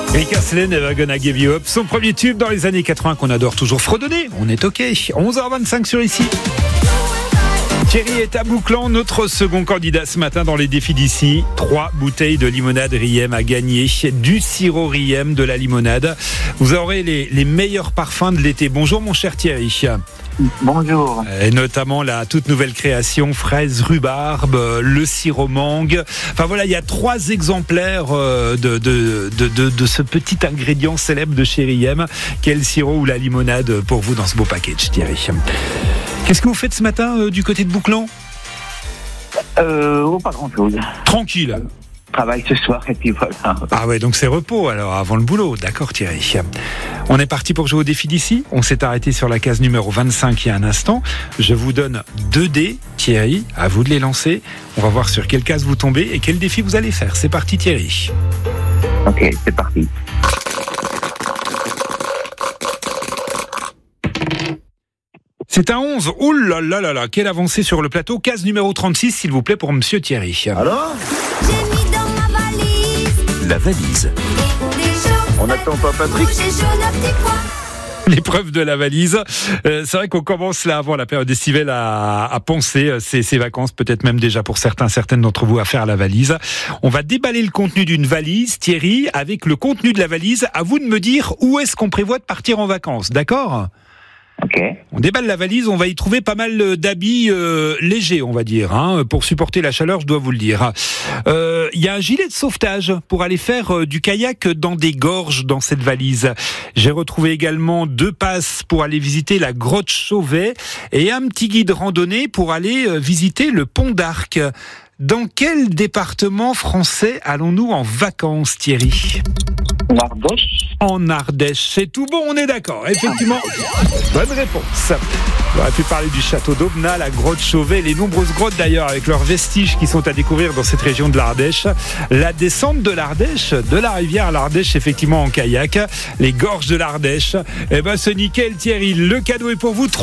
Rick Astley, Never Gonna Give You Up, son premier tube dans les années 80 qu'on adore toujours fredonner. On est ok. 11h25 sur ici. Thierry est à Bouclan, notre second candidat ce matin dans les défis d'ici. 3 bouteilles de limonade Riem à gagner, du sirop Riem, de la limonade. Vous aurez les meilleurs parfums de l'été. Bonjour mon cher Thierry. Bonjour. Et notamment la toute nouvelle création fraise rhubarbe, le sirop mangue. Enfin voilà, il y a 3 exemplaires de ce petit ingrédient célèbre de chez Riem. Quel sirop ou la limonade pour vous dans ce beau package, Thierry. Qu'est-ce que vous faites ce matin du côté de Bouclan ? Pas grand-chose. Tranquille. Travail ce soir et puis voilà. Ah ouais, donc c'est repos alors avant le boulot. D'accord Thierry. On est parti pour jouer au défi d'ici. On s'est arrêté sur la case numéro 25 il y a un instant. Je vous donne 2 dés, Thierry. À vous de les lancer. On va voir sur quelle case vous tombez et quel défi vous allez faire. C'est parti Thierry. Ok, c'est parti. C'est un 11. Ouh là là là là, quelle avancée sur le plateau. Case numéro 36, s'il vous plaît, pour Monsieur Thierry. Alors ? J'ai mis dans ma valise La valise. des choses. On n'attend pas Patrick. Rouge et jaune à petits pois. L'épreuve de la valise. C'est vrai qu'on commence là avant la période estivale à penser ces vacances, peut-être même déjà pour certaines d'entre vous à faire la valise. On va déballer le contenu d'une valise, Thierry, avec le contenu de la valise. À vous de me dire où est-ce qu'on prévoit de partir en vacances, d'accord ? Ok. On déballe la valise, on va y trouver pas mal d'habits légers, on va dire, pour supporter la chaleur, je dois vous le dire. Il y a un gilet de sauvetage pour aller faire du kayak dans des gorges dans cette valise. J'ai retrouvé également 2 passes pour aller visiter la grotte Chauvet et un petit guide randonnée pour aller visiter le pont d'Arc. Dans quel département français allons-nous en vacances, Thierry ? L'Ardèche. En Ardèche, c'est tout bon, on est d'accord. Effectivement, bonne réponse. On aurait pu parler du château d'Aubenas, la grotte Chauvet, les nombreuses grottes d'ailleurs avec leurs vestiges qui sont à découvrir dans cette région de l'Ardèche. La descente de l'Ardèche, de la rivière l'Ardèche, effectivement en kayak, les gorges de l'Ardèche. Eh ben, c'est nickel Thierry, le cadeau est pour vous.